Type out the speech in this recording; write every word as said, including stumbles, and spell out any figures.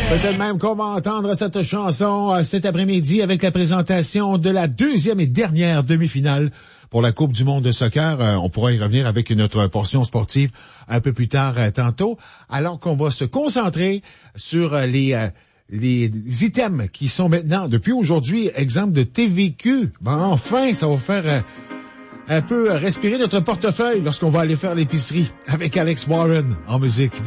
Peut-être même qu'on va entendre cette chanson euh, cet après-midi avec la présentation de la deuxième et dernière demi-finale pour la Coupe du monde de soccer. Euh, on pourra y revenir avec notre portion sportive un peu plus tard euh, tantôt, alors qu'on va se concentrer sur euh, les... Euh, les items qui sont maintenant, depuis aujourd'hui, exemple de T V Q. Ben, enfin, ça va faire euh, un peu respirer notre portefeuille lorsqu'on va aller faire l'épicerie avec Alex Warren en musique.